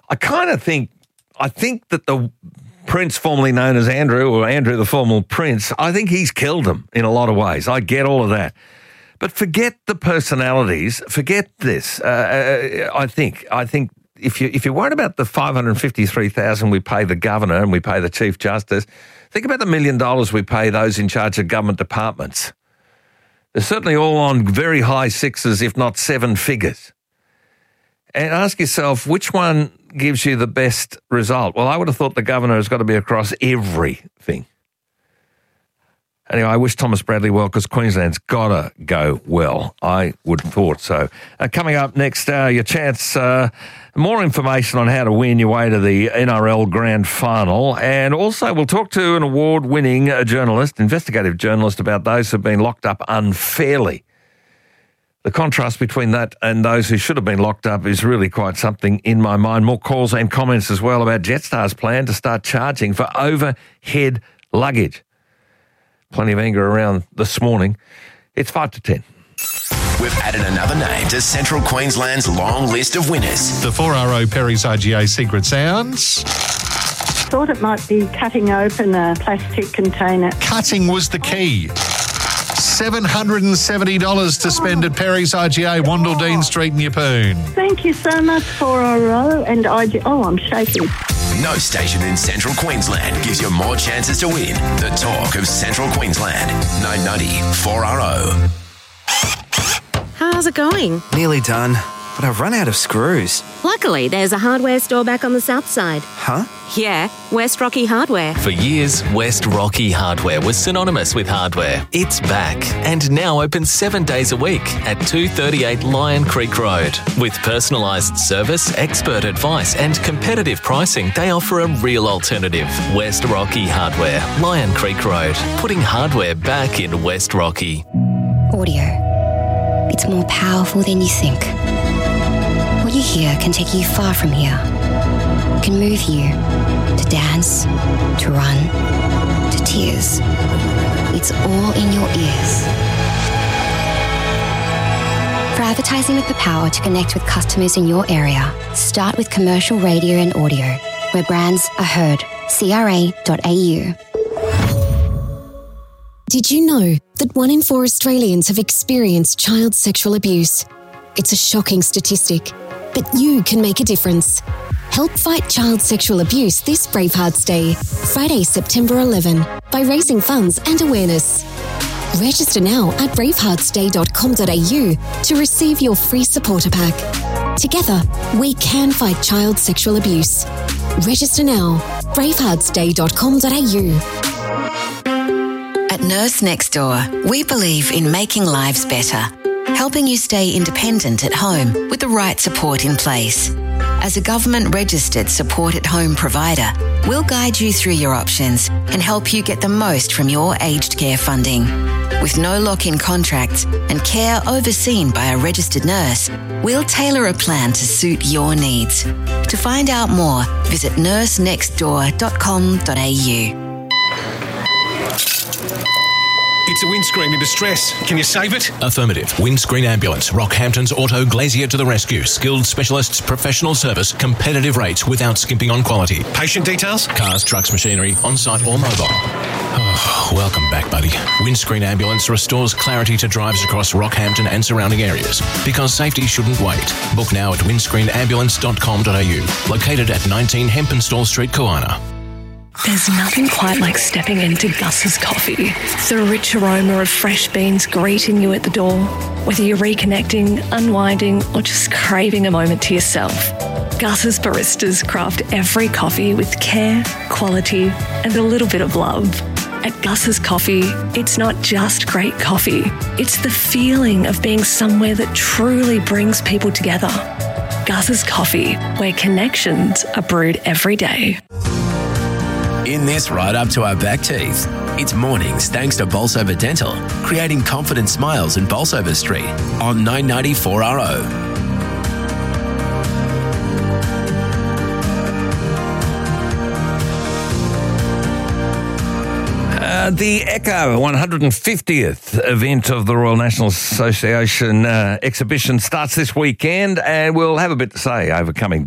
I think that the Prince, formerly known as Andrew, or Andrew the former Prince, I think he's killed him in a lot of ways. I get all of that. But forget the personalities. Forget this. I think if you're worried about the $553,000 we pay the governor and we pay the Chief Justice, think about the $1 million we pay those in charge of government departments. They're certainly all on very high sixes, if not seven figures. And ask yourself, which one gives you the best result? Well, I would have thought the governor has got to be across everything. Anyway, I wish Thomas Bradley well because Queensland's got to go well. I would have thought so. Coming up next, your chance, more information on how to win your way to the NRL Grand Final. And also we'll talk to an award-winning journalist, investigative journalist, about those who have been locked up unfairly. The contrast between that and those who should have been locked up is really quite something in my mind. More calls and comments as well about Jetstar's plan to start charging for overhead luggage. Plenty of anger around this morning. It's 5 to 10. We've added another name to Central Queensland's long list of winners. The 4RO Perry's IGA Secret Sounds. Thought it might be cutting open a plastic container. Cutting was the key. $770 to spend at Perry's IGA, Wandle Street in Yeppoon. Thank you so much, 4RO and IGA. Oh, I'm shaking. No station in Central Queensland gives you more chances to win. The talk of Central Queensland. 990 4RO. How's it going? Nearly done, but I've run out of screws. Luckily, there's a hardware store back on the south side. Huh? Yeah, West Rocky Hardware. For years, West Rocky Hardware was synonymous with hardware. It's back and now open 7 days a week at 238 Lion Creek Road. With personalised service, expert advice and competitive pricing, they offer a real alternative. West Rocky Hardware, Lion Creek Road, putting hardware back in West Rocky. Audio. It's more powerful than you think. What you hear can take you far from here. Can move you to dance, to run, to tears. It's all in your ears. For advertising with the power to connect with customers in your area, start with commercial radio and audio, where brands are heard. CRA.au. Did you know that 1 in 4 Australians have experienced child sexual abuse? It's a shocking statistic, but you can make a difference. Help fight child sexual abuse this Bravehearts Day, Friday, September 11, by raising funds and awareness. Register now at braveheartsday.com.au to receive your free supporter pack. Together, we can fight child sexual abuse. Register now, braveheartsday.com.au. At Nurse Next Door, we believe in making lives better, helping you stay independent at home with the right support in place. As a government-registered support-at-home provider, we'll guide you through your options and help you get the most from your aged care funding. With no lock-in contracts and care overseen by a registered nurse, we'll tailor a plan to suit your needs. To find out more, visit nursenextdoor.com.au. It's a windscreen in distress. Can you save it? Affirmative. Windscreen Ambulance. Rockhampton's Auto Glazier to the rescue. Skilled specialists, professional service, competitive rates without skimping on quality. Patient details? Cars, trucks, machinery, on-site or mobile. Oh, welcome back, buddy. Windscreen Ambulance restores clarity to drives across Rockhampton and surrounding areas. Because safety shouldn't wait. Book now at windscreenambulance.com.au. Located at 19 Hempenstall Street, Kawana. There's nothing quite like stepping into Gus's Coffee. The rich aroma of fresh beans greeting you at the door. Whether you're reconnecting, unwinding, or just craving a moment to yourself, Gus's baristas craft every coffee with care, quality, and a little bit of love. At Gus's Coffee, it's not just great coffee. It's the feeling of being somewhere that truly brings people together. Gus's Coffee, where connections are brewed every day. In this right up to our back teeth. It's mornings thanks to Bolsover Dental, creating confident smiles in Bolsover Street on 990 4RO. The Echo 150th event of the Royal National Association exhibition starts this weekend, and we'll have a bit to say over coming